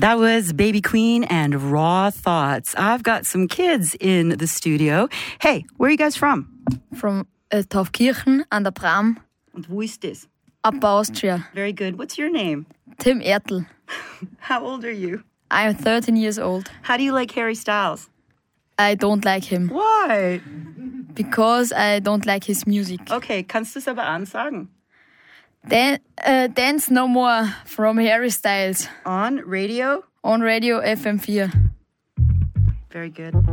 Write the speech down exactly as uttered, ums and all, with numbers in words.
That was Baby Queen and Raw Thoughts. I've got some kids in the studio. Hey, where are you guys from? From uh, Taufkirchen an der Bram. Und wo ist das? Upper Austria. Very good. What's your name? Tim Ertl. How old are you? I'm thirteen years old. How do you like Harry Styles? I don't like him. Why? Because I don't like his music. Okay, kannst du es aber ansagen? Dan- uh, Dance No More from Harry Styles. On radio? On Radio F M four. Very good.